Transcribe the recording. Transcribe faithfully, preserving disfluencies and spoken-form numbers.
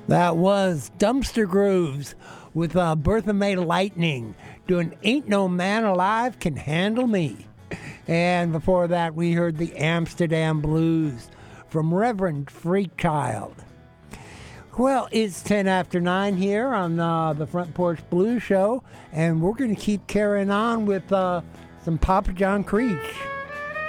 That was Dumpster Grooves with uh, Bertha May Lightning doing Ain't No Man Alive Can Handle Me. And before that, we heard the Amsterdam Blues from Reverend Freakchild. Well, it's ten after nine here on uh, the Front Porch Blues Show, and we're going to keep carrying on with uh, some Papa John Creech.